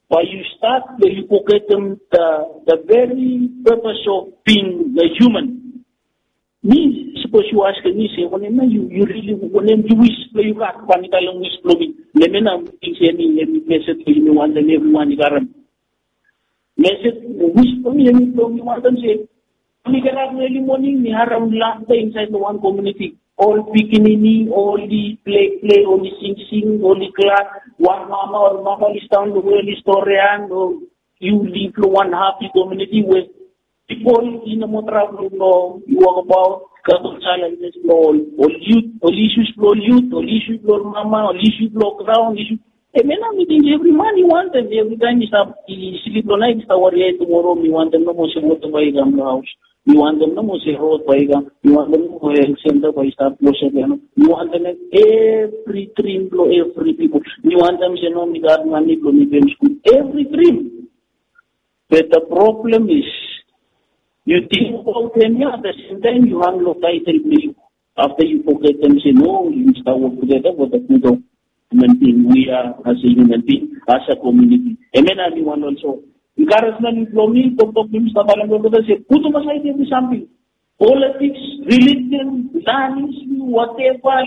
Why you start, you forget them the very purpose of being a human. Me, suppose you ask me, say, when you really, when you wish, you got one Italian wish, Lemena, any message for you, want and everyone, you got them. Message, wish for me, and you want them, say, we get up early morning, we have laughter inside the one community. All bikini, all the play, all the sing, all the class, one mama or mama is down the world historian, or you live in one happy community where people in the motor you walk about, couple challenges, all issues flow youth, all issues flow mama, all issues flow ground, issues. And then I'm meeting every man you want them, every time you stop, sleep all night, tomorrow, you want them no more, so what the way the house. You want them no more say road by you want them to health center by start closer. You want them every dream blow every people. You want them say no me got money from me school. Every dream. But the problem is you think about them at the same time you hang low title play. After you forget them say no, you start work together with the good human being. We are as a human being, as a community. And then everyone also. Encouragement from me, talk to Mr. Balangoda, say, put them aside every something. Politics, religion, lands, whatever,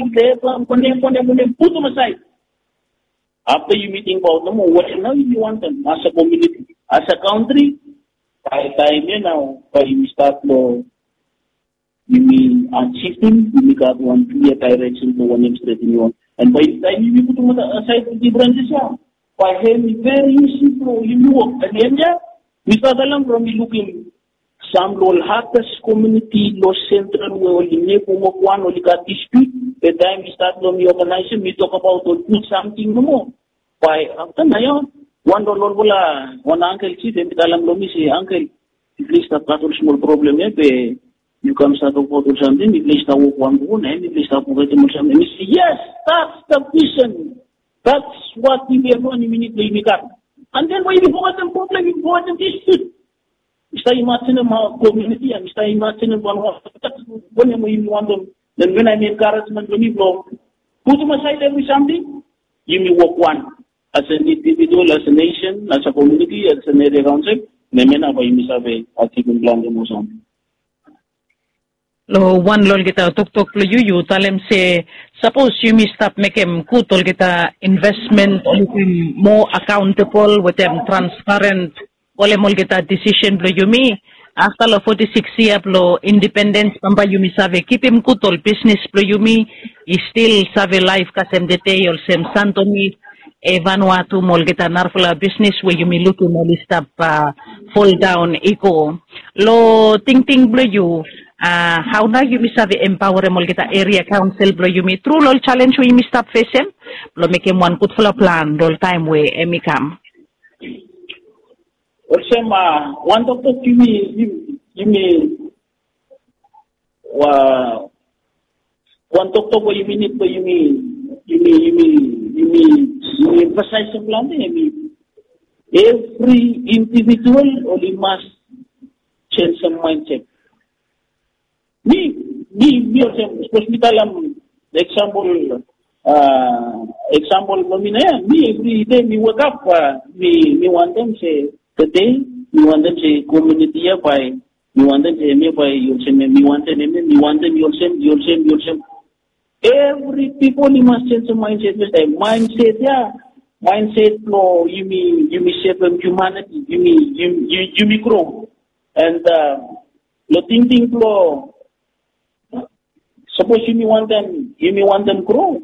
put them aside. After you meeting about them, whatever you want them, as a community, as a country, by time now, by you start you mean achieving, you got one clear direction to one straight in you. And by the time you put them aside the differences, by him, very easy to you work. And then, we start along from looking some low hackers community, low central, where we make one or got dispute. The time we start from the organization, we talk about or put something more. By after now, one dollar, one uncle, see them, Lomi say, uncle, at least I've got a small problem, you come start to go to something, at least I walk one, and at least I forget something. We say, yes, that's the vision. That's what we are going to make up. And then when you forget the problem, you forget the dispute. Mr. Imagine a community and Mr. Imagine one when you want them. Then when I make encouragement, when you go, put them aside every something, you may work one. As an individual, as a nation, as a community, as an area council, then you must have a keeping plan to something. Lo one lol kita tok lo you tell him say suppose you may stop make him kutol kita investment or more accountable with them transparent ole mol kita decision lo you me after lo 46 year lo independence pamba you me save keep him kutol business lo you me still save life kasem detail sem santo mi Vanuatu mol kita narfula business where you may look in all stop fall down eco lo ting blo you how now you miss have empower mol kita area council blo you me through lol challenge we miss stop face him blo make him one good full plan lol time we emi come also one doctor you me one doctor you mean you emphasize the plan every individual only must change some mindset. Me, hospital, example, me every day me wake up, me want them say today, me want them say community by, me want them say me by me want them you'll same. Every people you must change the mindset, mindset flow, you me shape humanity, you me grow. And the thinking flow, suppose you want them grow.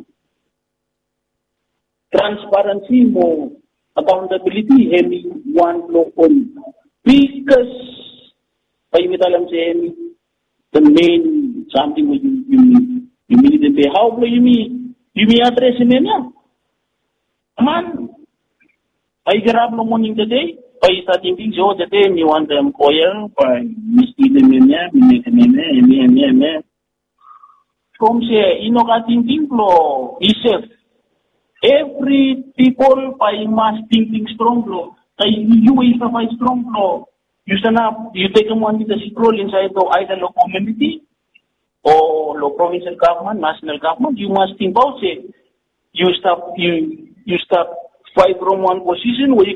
Transparency more, accountability, one flow on. Because by the main something you need to pay. How do you mean address him now? Man, I grab no money today. I start thinking, so today you want them coil by Misty the me. From say, you know, I thinking flow, he said, every people by mass thinking strong flow. You is a strong flow. You stand up, you take them one with the scroll inside the either local community or local provincial government, national government. You must think about it. You stop fight from one position where you